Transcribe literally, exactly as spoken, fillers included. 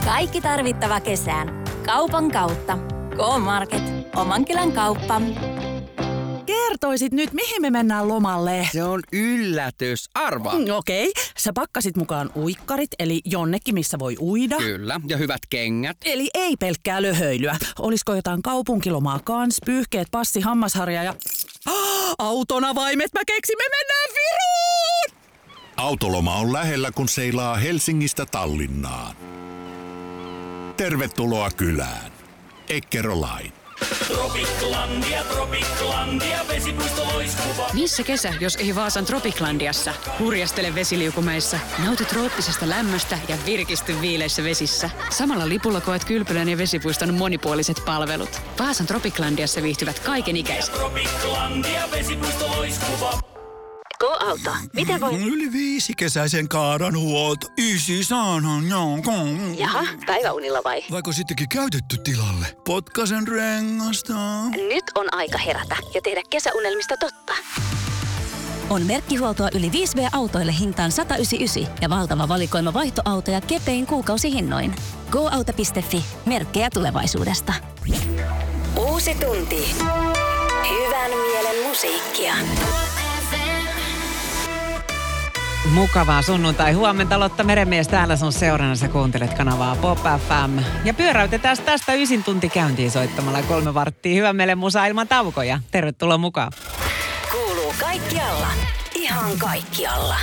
Kaikki tarvittava kesään. Kaupan kautta. K-Market. Oman kylän kauppa. Kertoisit nyt, mihin me mennään lomalle? Se on yllätys. Arvaa. Mm, Okei, okay. Sä pakkasit mukaan uikkarit, eli jonnekin, missä voi uida. Kyllä, ja hyvät kengät. Eli ei pelkkää löhöilyä. Olisiko jotain kaupunkilomaa kans, pyyhkeet, passi, hammasharja ja... Oh, autonavaimet, mä keksin, me mennään Viroon! Autoloma on lähellä, kun seilaa Helsingistä Tallinnaan. Tervetuloa kylään. Eckerö Line. Tropiklandia, Tropiklandia, vesipuisto loiskuva. Missä kesä, jos ei Vaasan Tropiklandiassa? Hurjastele vesiliukumäissä, nauti trooppisesta lämmöstä ja virkisty viileissä vesissä. Samalla lipulla koet kylpylän ja vesipuiston monipuoliset palvelut. Vaasan Tropiklandiassa viihtyvät kaikenikäiset. Tropiklandia, vesipuisto loiskuva. Go-auto. Miten voi... Yli viisi kesäisen kaadan huolto. Ysi sanan jonkun. Jaha, päiväunilla vai? Vaiko sittenkin käytetty tilalle? Potkasen rengasta. Nyt on aika herätä ja tehdä kesäunelmista totta. On merkkihuoltoa yli viisi V-autoille hintaan sata yhdeksänkymmentäyhdeksän ja valtava valikoima vaihtoautoja kepein kuukausihinnoin. go auto piste fi. Merkkejä tulevaisuudesta. Uusi tunti. Hyvän mielen musiikkia. Mukavaa sunnuntai. Huomenta, Lotta Meremies täällä sun seurana. Sä kuuntelet kanavaa Pop F M. Ja pyöräytetään tästä ysin tunti käyntiin soittamalla kolme varttia hyvän mielen musaa ilman taukoja. Tervetuloa mukaan. Kuuluu kaikkialla. Ihan kaikkialla.